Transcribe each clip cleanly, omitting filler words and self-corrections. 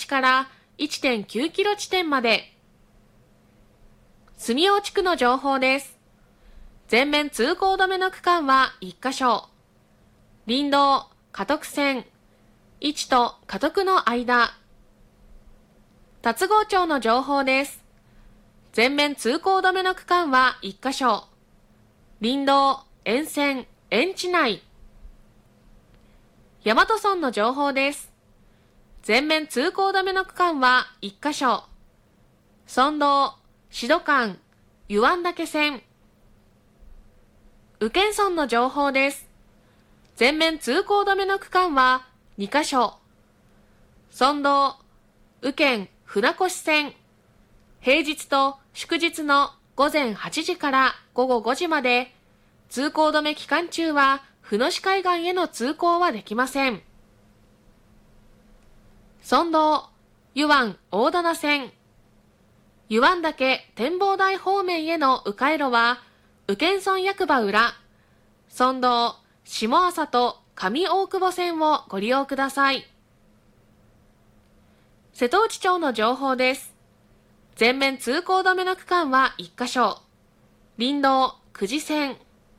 から 1.9 キロ地点まで。住用地区の情報です。全面通行止めの区間は1カ所。林道、加徳線、1と加徳の間。龍郷町の情報です。全面通行止めの区間は1カ所。林道、沿線、園地内。大和村の情報です。全面通行止めの区間は1カ所。村道、志土間、湯湾岳線。宇検村の情報です。全面通行止めの区間は2カ所。村道、宇検船越線。平日と祝日の午前8時から午後5時まで、通行止め期間中は船越海岸への通行はできません。村道、湯湾大棚線。湯湾岳展望台方面への迂回路は、宇検村役場裏、村道、下朝と上大久保線をご利用ください。瀬戸内町の情報です。全面通行止めの区間は1カ所。林道、久慈線。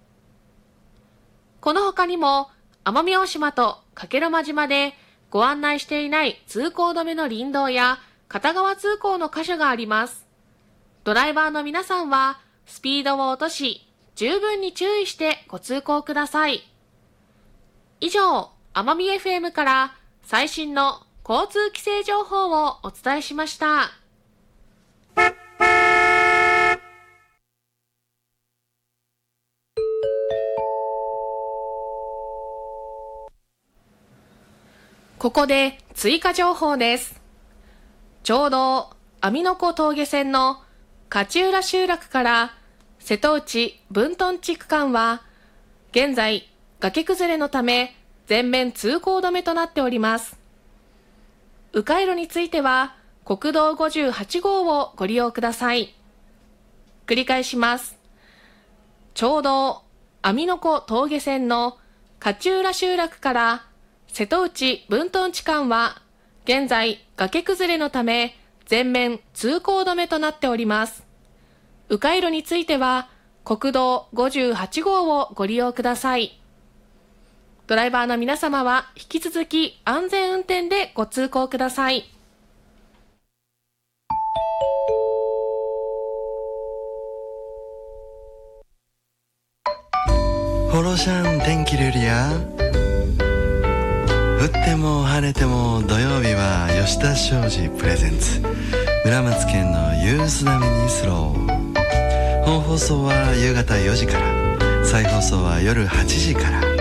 この他にも、奄美大島と加計呂麻島でご案内していない通行止めの林道や片側通行の箇所があります。ドライバーの皆さんは、スピードを落とし、十分に注意してご通行ください。以上、奄美 FM から最新の交通規制情報をお伝えしました。ここで追加情報です。ちょうど網の子峠線の勝浦集落から瀬戸内分屯地区間は現在崖崩れのため全面通行止めとなっております。迂回路については国道58号をご利用ください。繰り返します。ちょうど網の子峠線の勝浦集落から瀬戸内分屯地間は現在崖崩れのため全面通行止めとなっております。迂回路については国道58号をご利用ください。ドライバーの皆様は引き続き安全運転でご通行ください。 ホロシャン天気ルリア。降っても晴れても土曜日は吉田商事プレゼンツ村松県のユース並みにスロー。本放送は夕方4時から、再放送は夜8時から。